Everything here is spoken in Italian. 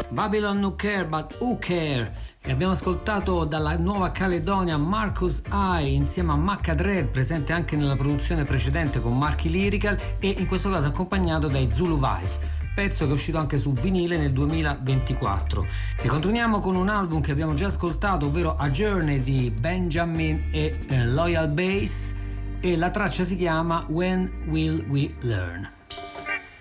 Babylon No Care But Who Care, e abbiamo ascoltato dalla Nuova Caledonia Marcus I insieme a Macca Dre, presente anche nella produzione precedente con Marchi Lyrical, e in questo caso accompagnato dai Zulu Vibes, pezzo che è uscito anche su vinile nel 2024. E continuiamo con un album che abbiamo già ascoltato, ovvero A Journey di Benjamin e Loyal Bass, e la traccia si chiama When Will We Learn.